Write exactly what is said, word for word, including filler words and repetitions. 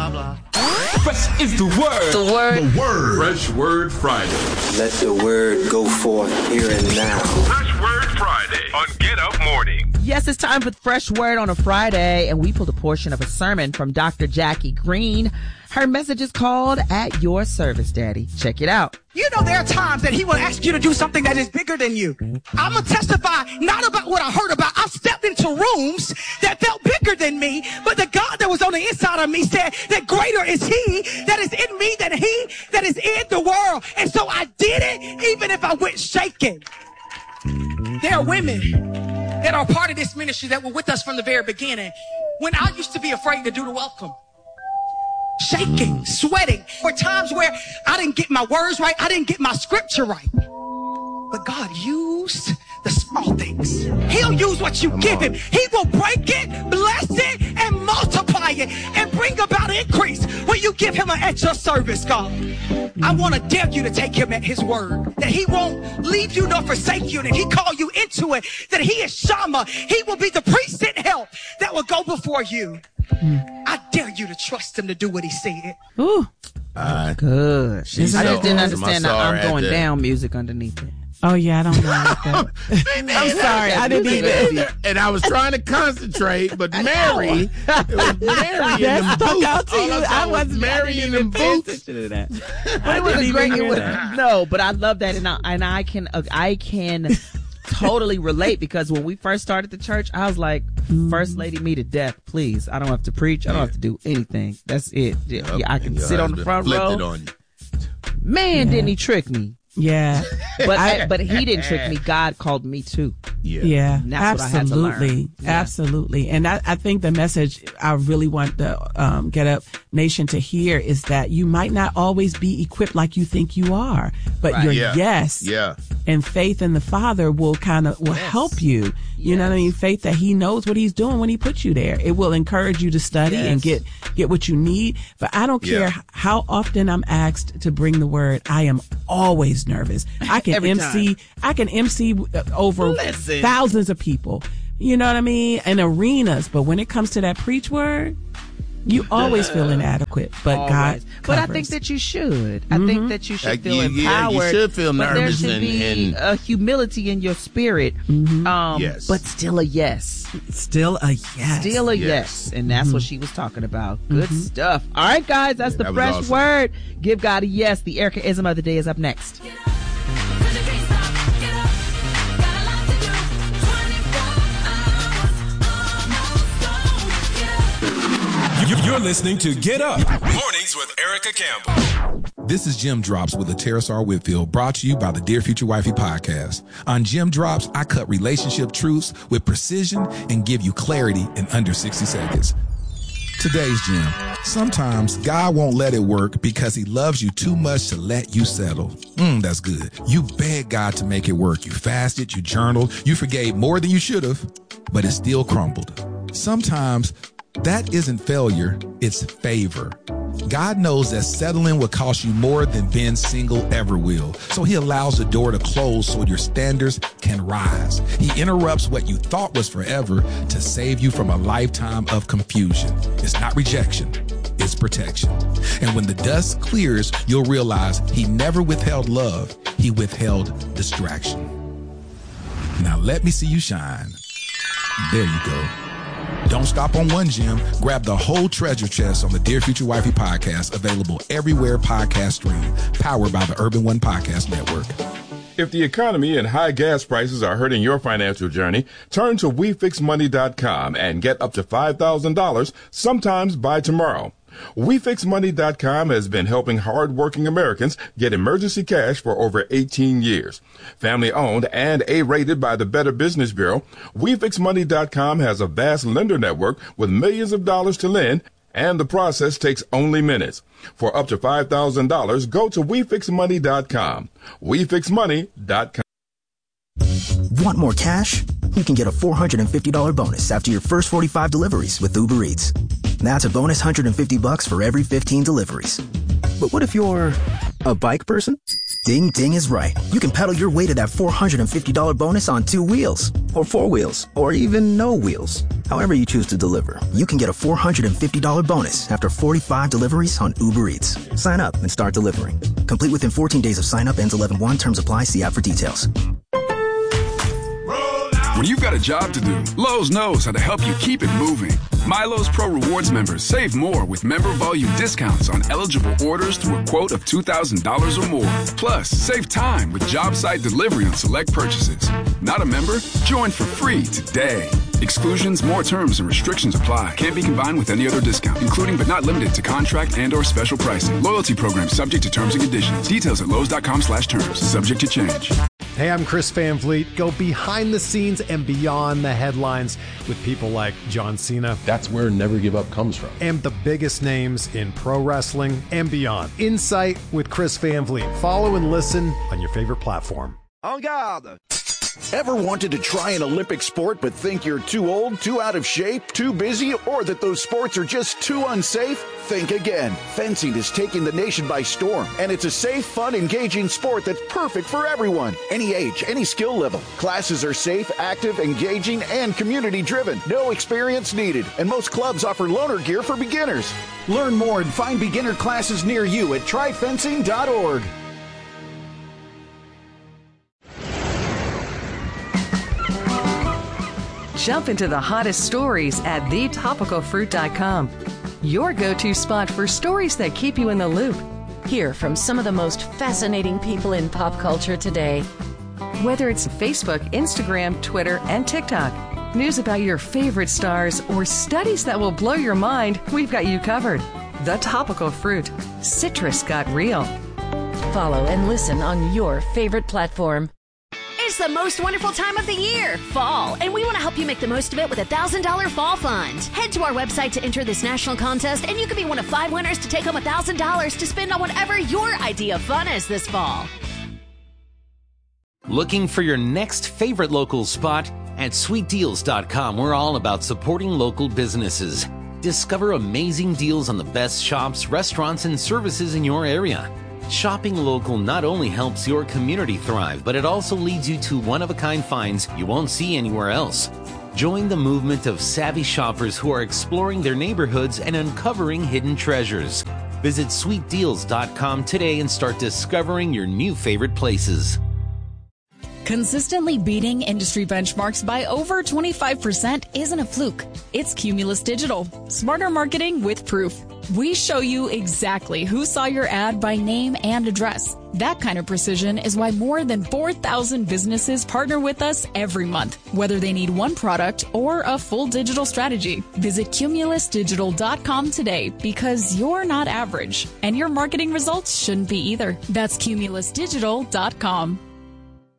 blah, blah. Fresh is the word. The word. The word. Fresh Word Friday. Let the word go forth here and now. Fresh Word Friday on Get Up Morning. Yes, it's time for Fresh Word on a Friday, and we pulled a portion of a sermon from Doctor Jackie Green. Her message is called At Your Service, Daddy. Check it out. You know, there are times that he will ask you to do something that is bigger than you. I'm going to testify not about what I heard about. I've stepped into rooms that felt bigger than me, but the God that was on the inside of me said that greater is he that is in me than he that is in the world. And so I did it, even if I went shaking. There are women that are part of this ministry that were with us from the very beginning. When I used to be afraid to do the welcome, shaking, sweating, for times where I didn't get my words right, I didn't get my scripture right. But God used the small things. He'll use what you Come give on. him. He will break it, bless it, and multiply it, and bring about increase when you give him an at your service, God. I want to dare you to take him at his word, that he won't leave you nor forsake you, and if he call you into it, that he is Shammah. He will be the priest in help that will go before you. Mm. I dare you to trust him to do what he said. Ooh, uh, good. She's I so just didn't awesome. understand the I'm the... going down music underneath it. Oh, yeah, I don't know that. I'm sorry, I didn't even. And I was trying to concentrate, but Mary, it was Mary in the booth. Out to you. I was Mary in the booth. But it was a great. It was, no, but I love that, and I, and I can uh, I can totally relate, because when we first started the church, I was like, First Lady me to death, please. I don't have to preach. I don't have to do anything. That's it. Yeah, yeah I can sit on the front row. It on you. Man, yeah. didn't he trick me? Yeah, but I, but he didn't trick me. God called me too. Yeah, yeah, that's absolutely, what I had to learn. Yeah. Absolutely. And I, I think the message I really want the um, Get Up Nation to hear is that you might not always be equipped like you think you are, but right. your yeah. yes yeah. and faith in the Father will kind of will yes. help you. You yes. know what I mean? Faith that he knows what he's doing when he puts you there. It will encourage you to study yes. and get get what you need. But I don't care yeah. how often I'm asked to bring the word. I am always nervous. I can Every M C. time. I can M C over Listen. thousands of people. You know what I mean? And arenas. But when it comes to that preach word, you always feel inadequate. But always. God covers. But I think that you should. I mm-hmm. think that you should like feel you, empowered. Yeah, you should feel but nervous. There should and, be and... a humility in your spirit. Mm-hmm. Um, yes. But still a yes. Still a yes. Still a yes. yes. And that's mm-hmm. what she was talking about. Good mm-hmm. stuff. All right, guys. That's the that fresh awesome. word. Give God a yes. The Erica-ism of the day is up next. You're listening to Get Up Mornings with Erica Campbell. This is Jim Drops with Terrace R. Whitfield, brought to you by the Dear Future Wifey podcast. On Jim Drops, I cut relationship truths with precision and give you clarity in under sixty seconds. Today's Jim. Sometimes God won't let it work because he loves you too much to let you settle. Mmm, that's good. You begged God to make it work. You fasted, you journaled, you forgave more than you should have, but it still crumbled. Sometimes that isn't failure, it's favor. God knows that settling will cost you more than being single ever will. So he allows the door to close so your standards can rise. He interrupts what you thought was forever to save you from a lifetime of confusion. It's not rejection, it's protection. And when the dust clears, you'll realize he never withheld love, he withheld distraction. Now let me see you shine. There you go. Don't stop on one gem. Grab the whole treasure chest on the Dear Future Wifey podcast, available everywhere podcasts stream, powered by the Urban One Podcast Network. If the economy and high gas prices are hurting your financial journey, turn to we fix money dot com and get up to five thousand dollars sometimes by tomorrow. we fix money dot com has been helping hard-working Americans get emergency cash for over eighteen years. Family-owned and A-rated by the Better Business Bureau, we fix money dot com has a vast lender network with millions of dollars to lend, and the process takes only minutes. For up to five thousand dollars, go to we fix money dot com. we fix money dot com. Want more cash? You can get a four hundred fifty dollars bonus after your first forty-five deliveries with Uber Eats. That's a bonus one hundred fifty bucks for every fifteen deliveries. But what if you're a bike person? Ding Ding is right. You can pedal your way to that four hundred fifty dollars bonus on two wheels, or four wheels, or even no wheels. However you choose to deliver, you can get a four hundred fifty dollars bonus after forty-five deliveries on Uber Eats. Sign up and start delivering. Complete within fourteen days of sign up. Ends eleven one. Terms apply. See app for details. When you've got a job to do, Lowe's knows how to help you keep it moving. MyLowe's Pro Rewards members save more with member volume discounts on eligible orders through a quote of two thousand dollars or more. Plus, save time with job site delivery on select purchases. Not a member? Join for free today. Exclusions, more terms, and restrictions apply. Can't be combined with any other discount, including but not limited to contract and or special pricing. Loyalty program subject to terms and conditions. Details at Lowe's.com slash terms. Subject to change. Hey, I'm Chris Van Vliet. Go behind the scenes and beyond the headlines with people like John Cena. That's where Never Give Up comes from. And the biggest names in pro wrestling and beyond. Insight with Chris Van Vliet. Follow and listen on your favorite platform. En garde! Ever wanted to try an Olympic sport but think you're too old, too out of shape, too busy, or that those sports are just too unsafe? Think again. Fencing is taking the nation by storm, and it's a safe, fun, engaging sport that's perfect for everyone. Any age, any skill level. Classes are safe, active, engaging, and community-driven. No experience needed, and most clubs offer loaner gear for beginners. Learn more and find beginner classes near you at try fencing dot org. Jump into the hottest stories at the topical fruit dot com. Your go-to spot for stories that keep you in the loop. Hear from some of the most fascinating people in pop culture today. Whether it's Facebook, Instagram, Twitter, and TikTok, news about your favorite stars, or studies that will blow your mind, we've got you covered. The Topical Fruit. Citrus got real. Follow and listen on your favorite platform. It's the most wonderful time of the year, fall, and we want to help you make the most of it with a one thousand dollars Fall Fund. Head to our website to enter this national contest, and you could be one of five winners to take home one thousand dollars to spend on whatever your idea of fun is this fall. Looking for your next favorite local spot? At sweet deals dot com, we're all about supporting local businesses. Discover amazing deals on the best shops, restaurants, and services in your area. Shopping local not only helps your community thrive, but it also leads you to one-of-a-kind finds you won't see anywhere else. Join the movement of savvy shoppers who are exploring their neighborhoods and uncovering hidden treasures. Visit sweet deals dot com today and start discovering your new favorite places. Consistently beating industry benchmarks by over twenty-five percent isn't a fluke. It's Cumulus Digital. Smarter marketing with proof. We show you exactly who saw your ad by name and address. That kind of precision is why more than four thousand businesses partner with us every month, whether they need one product or a full digital strategy. Visit Cumulus Digital dot com today because you're not average, and your marketing results shouldn't be either. That's Cumulus Digital dot com.